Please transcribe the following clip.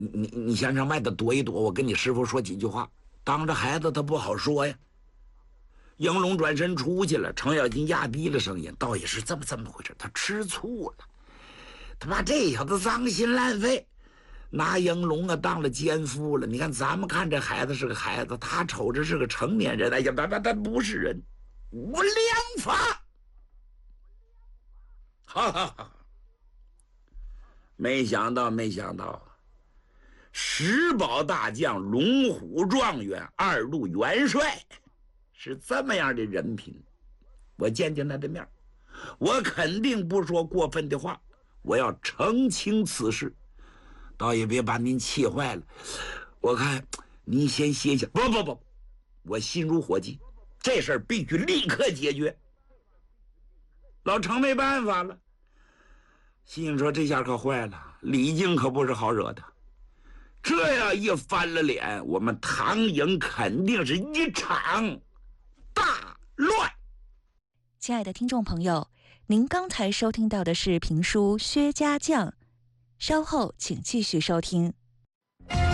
你先让麦子躲一躲，我跟你师傅说几句话。当着孩子他不好说呀。应龙转身出去了，程咬金压低了声音：“倒也是这么回事，他吃醋了，他妈这小子脏心烂肺，拿应龙啊当了奸夫了。你看咱们看这孩子是个孩子，他瞅着是个成年人，哎呀，他不是人，无良法！哈哈哈！没想到，石宝大将、龙虎状元、二路元帅。”是这么样的人品，我见他的面，我肯定不说过分的话，我要澄清此事，倒也别把您气坏了。我看您先歇歇。不，我心如火急，这事儿必须立刻解决。老程没办法了，心想说这下可坏了，李靖可不是好惹的，这样一翻了脸，我们唐营肯定是一场大乱。 亲爱的听众朋友，您刚才收听到的是评书《薛家将》，稍后请继续收听。